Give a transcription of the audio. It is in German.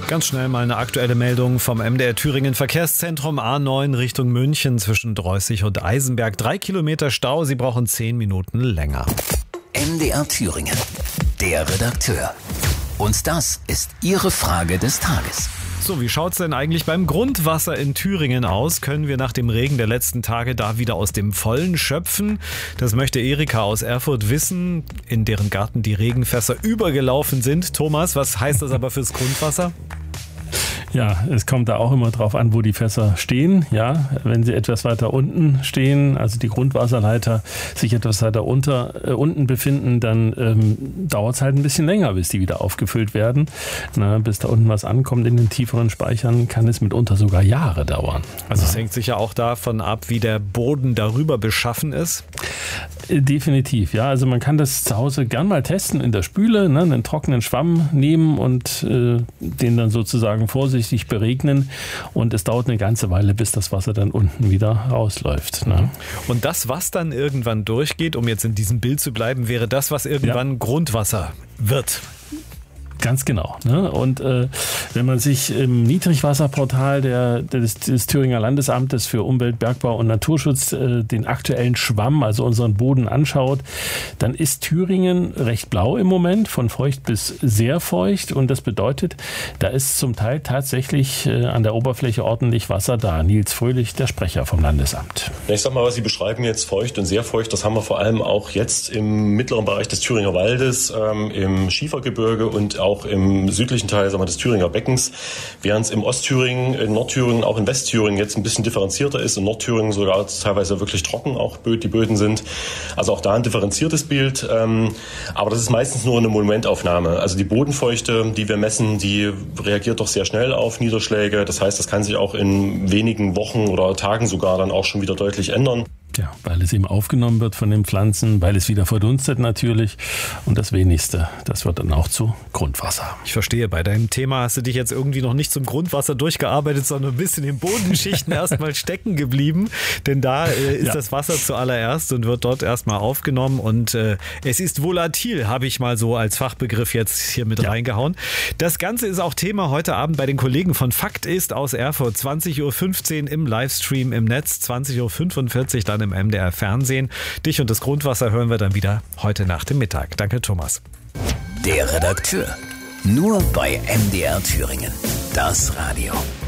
Ganz schnell mal eine aktuelle Meldung vom MDR Thüringen Verkehrszentrum A9 Richtung München zwischen Dreußig und Eisenberg. 3 Kilometer Stau, Sie brauchen 10 Minuten länger. MDR Thüringen, der Redakteur. Und das ist Ihre Frage des Tages. So, wie schaut's denn eigentlich beim Grundwasser in Thüringen aus? Können wir nach dem Regen der letzten Tage da wieder aus dem Vollen schöpfen? Das möchte Erika aus Erfurt wissen, in deren Garten die Regenfässer übergelaufen sind. Thomas, was heißt das aber fürs Grundwasser? Ja, es kommt da auch immer drauf an, wo die Fässer stehen. Ja, wenn sie etwas weiter unten stehen, also die Grundwasserleiter sich etwas weiter unten befinden, dann dauert es halt ein bisschen länger, bis die wieder aufgefüllt werden. Bis da unten was ankommt in den tieferen Speichern, kann es mitunter sogar Jahre dauern. Also es hängt sicher auch davon ab, wie der Boden darüber beschaffen ist. Definitiv, ja. Also man kann das zu Hause gern mal testen in der Spüle, einen trockenen Schwamm nehmen und den dann sozusagen vorsichtig beregnen, und es dauert eine ganze Weile, bis das Wasser dann unten wieder rausläuft. Und das, was dann irgendwann durchgeht, um jetzt in diesem Bild zu bleiben, wäre das, was irgendwann Grundwasser wird. Ganz genau. Und wenn man sich im Niedrigwasserportal des Thüringer Landesamtes für Umwelt, Bergbau und Naturschutz den aktuellen Schwamm, also unseren Boden, anschaut, dann ist Thüringen recht blau im Moment, von feucht bis sehr feucht. Und das bedeutet, da ist zum Teil tatsächlich an der Oberfläche ordentlich Wasser da. Nils Fröhlich, der Sprecher vom Landesamt. Ich sag mal, was Sie beschreiben jetzt, feucht und sehr feucht, das haben wir vor allem auch jetzt im mittleren Bereich des Thüringer Waldes, im Schiefergebirge und auch im südlichen Teil des Thüringer Beckens, während es im Ostthüringen, in Nordthüringen, auch in Westthüringen jetzt ein bisschen differenzierter ist, in Nordthüringen sogar teilweise wirklich trocken auch die Böden sind. Also auch da ein differenziertes Bild, aber das ist meistens nur eine Momentaufnahme. Also die Bodenfeuchte, die wir messen, die reagiert doch sehr schnell auf Niederschläge. Das heißt, das kann sich auch in wenigen Wochen oder Tagen sogar dann auch schon wieder deutlich ändern. Ja, weil es eben aufgenommen wird von den Pflanzen, weil es wieder verdunstet natürlich, und das Wenigste, das wird dann auch zu Grundwasser. Ich verstehe, bei deinem Thema hast du dich jetzt irgendwie noch nicht zum Grundwasser durchgearbeitet, sondern ein bisschen in Bodenschichten erstmal stecken geblieben, denn da ist das Wasser zuallererst und wird dort erstmal aufgenommen, und es ist volatil, habe ich mal so als Fachbegriff jetzt hier mit reingehauen. Das Ganze ist auch Thema heute Abend bei den Kollegen von Fakt ist aus Erfurt, 20.15 Uhr im Livestream im Netz, 20.45 Uhr dann im MDR Fernsehen. Dich und das Grundwasser hören wir dann wieder heute nach dem Mittag. Danke, Thomas. Der Redakteur. Nur bei MDR Thüringen. Das Radio.